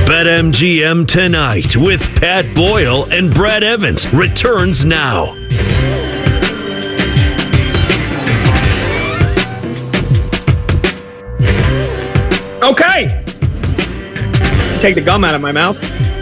BetMGM Tonight with Pat Boyle and Brad Evans returns now. Okay. Take the gum out of my mouth.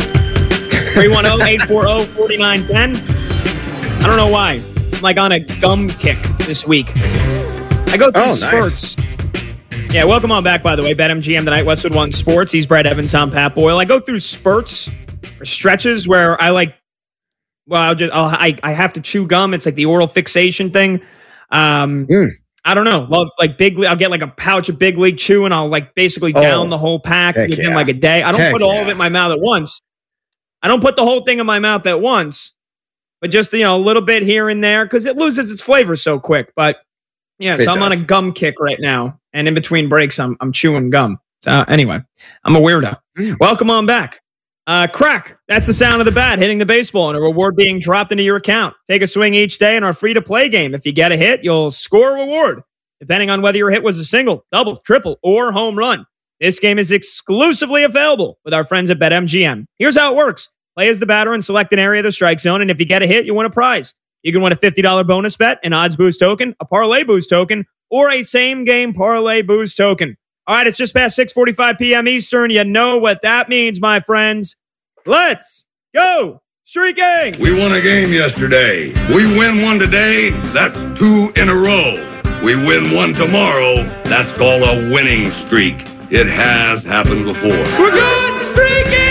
310-840-4910. I don't know why. I'm like on a gum kick this week. I go through spurts. Nice. Yeah, welcome on back, by the way. BetMGM Tonight, Westwood One Sports. He's Brad Evans, I'm Pat Boyle. I go through spurts or stretches where I like, well, I have to chew gum. It's like the oral fixation thing. I don't know. Like I'll get like a pouch of Big League Chew and I'll like basically down the whole pack within like a day. I don't put all of it in my mouth at once. I don't put the whole thing in my mouth at once, but just, a little bit here and there because it loses its flavor so quick. But yeah, so I'm on a gum kick right now. And in between breaks, I'm chewing gum. So anyway, I'm a weirdo. Welcome on back. Crack. That's the sound of the bat hitting the baseball and a reward being dropped into your account. Take a swing each day in our free-to-play game. If you get a hit, you'll score a reward, depending on whether your hit was a single, double, triple, or home run. This game is exclusively available with our friends at BetMGM. Here's how it works. Play as the batter and select an area of the strike zone, and if you get a hit, you win a prize. You can win a $50 bonus bet, an odds boost token, a parlay boost token, or a same-game parlay boost token. All right, it's just past 6:45 p.m. Eastern. You know what that means, my friends. Let's go streaking! We won a game yesterday. We win one today, that's 2 in a row. We win one tomorrow, that's called a winning streak. It has happened before. We're good streaking!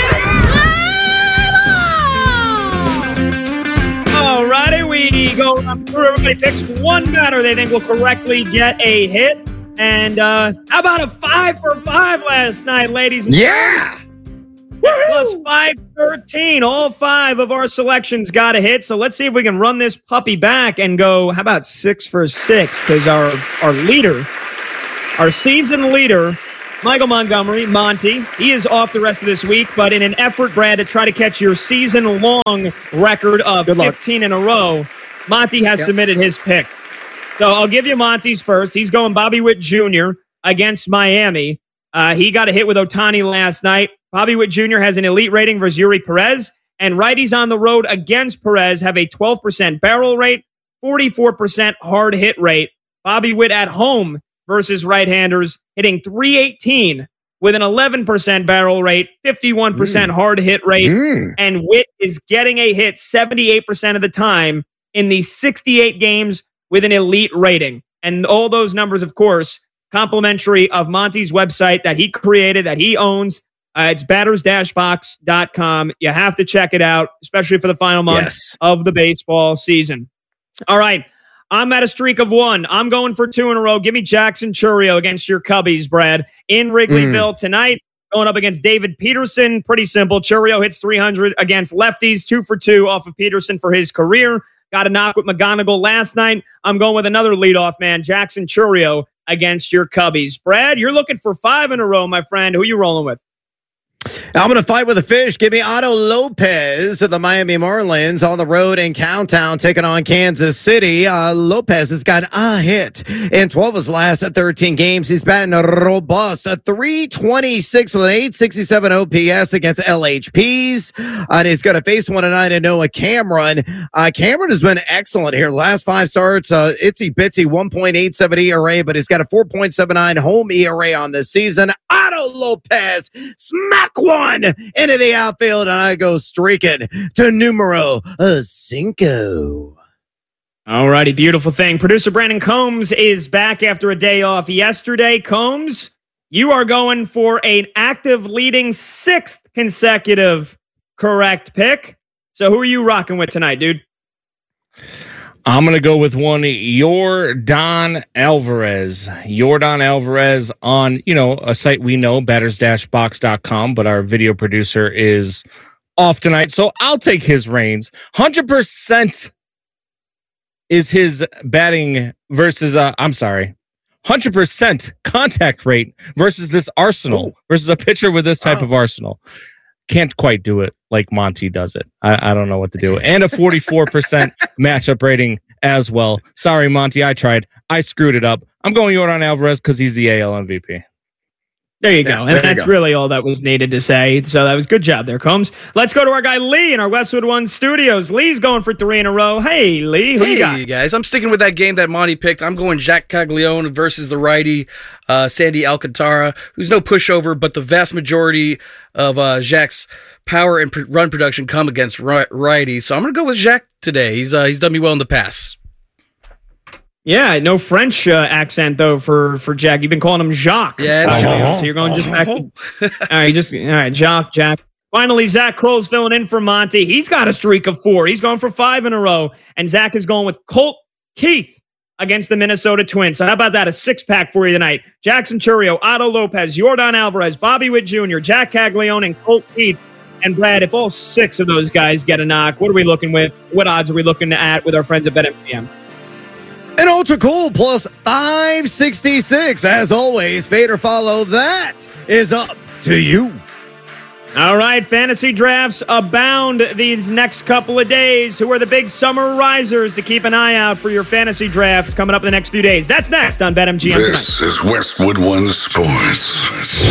We go through. Everybody picks one batter they think will correctly get a hit. And how about a 5 for 5 last night, ladies and gentlemen? Plus 513. All 5 of our selections got a hit. So let's see if we can run this puppy back and go, how about 6 for 6? Because our leader, our season leader, Michael Montgomery, Monty, he is off the rest of this week, but in an effort, Brad, to try to catch your season-long record of 15 in a row, Monty has submitted his pick. So I'll give you Monty's first. He's going Bobby Witt Jr. against Miami. He got a hit with Ohtani last night. Bobby Witt Jr. has an elite rating versus Yuri Perez, and righties on the road against Perez have a 12% barrel rate, 44% hard hit rate. Bobby Witt at home versus right-handers, hitting .318 with an 11% barrel rate, 51% hard hit rate, and Witt is getting a hit 78% of the time in the 68 games with an elite rating. And all those numbers, of course, complimentary of Monty's website that he created, that he owns. It's batters-box.com. You have to check it out, especially for the final month of the baseball season. All right. I'm at a streak of 1. I'm going for 2 in a row. Give me Jackson Chourio against your Cubbies, Brad. In Wrigleyville tonight, going up against David Peterson. Pretty simple. Chourio hits 300 against lefties. 2 for 2 off of Peterson for his career. Got a knock with McGonigal last night. I'm going with another leadoff man, Jackson Chourio, against your Cubbies. Brad, you're looking for 5 in a row, my friend. Who are you rolling with? I'm going to fight with a fish. Give me Otto Lopez of the Miami Marlins on the road in Cowtown, taking on Kansas City. Lopez has got a hit in 12 of his last 13 games. He's batting a robust 326 with an 867 OPS against LHPs. And he's going to face one tonight in Noah Cameron. Cameron has been excellent here. Last 5 starts, itsy bitsy 1.87 ERA, but he's got a 4.79 home ERA on this season. Otto Lopez, smack one into the outfield, and I go streaking to numero 5. All righty, beautiful thing. Producer Brandon Combs is back after a day off yesterday. Combs, you are going for an active leading 6th consecutive correct pick. So who are you rocking with tonight, dude? I'm going to go with one Yordan Alvarez. Yordan Alvarez on, a site we know, batters-box.com, but our video producer is off tonight, so I'll take his reins. 100% is his batting versus, 100% contact rate versus this arsenal, versus a pitcher with this type of arsenal. Can't quite do it like Monty does it. I don't know what to do. And a 44% matchup rating as well. Sorry, Monty, I tried. I screwed it up. I'm going Yordan Alvarez because he's the AL MVP. There you go. And that's really all that was needed to say. So that was good job there, Combs. Let's go to our guy Lee in our Westwood One studios. Lee's going for 3 in a row. Hey, Lee, who you got? Hey, guys. I'm sticking with that game that Monty picked. I'm going Jack Caglione versus the righty, Sandy Alcantara, who's no pushover, but the vast majority of Jack's power and run production come against righty. So I'm going to go with Jack today. He's done me well in the past. Yeah, no French accent though for Jack. You've been calling him Jacques. Yeah, so you're going just back. All right, Jacques, Jack. Finally, Zach Kroll's filling in for Monty. He's got a streak of 4. He's going for 5 in a row, and Zach is going with Colt Keith against the Minnesota Twins. So how about that? A 6-pack for you tonight. Jackson Churio, Otto Lopez, Yordan Alvarez, Bobby Witt Jr., Jack Caglione, and Colt Keith. And Brad, if all 6 of those guys get a knock, what are we looking with? What odds are we looking at with our friends at BetMGM? An ultra cool plus 566. As always, fade or follow. That is up to you. All right, fantasy drafts abound these next couple of days. Who are the big summer risers to keep an eye out for your fantasy draft coming up in the next few days? That's next on BetMGM tonight. This is Westwood One Sports.